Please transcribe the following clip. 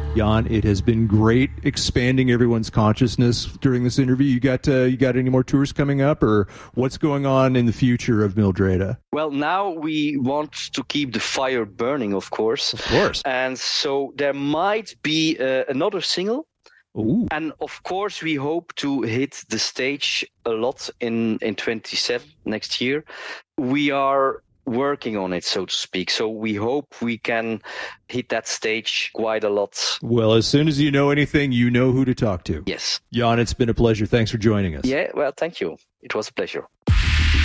Jan, it has been great expanding everyone's consciousness during this interview. You got any more tours coming up, or what's going on in the future of Mildreda? Well, now we want to keep the fire burning, of course. Of course. And so there might be another single. Ooh. And of course, we hope to hit the stage a lot in 27 next year. We are working on it, so to speak. So we hope we can hit that stage quite a lot. Well, as soon as you know anything, you know who to talk to. Yes. Jan, it's been a pleasure. Thanks for joining us. Yeah, well, thank you. It was a pleasure.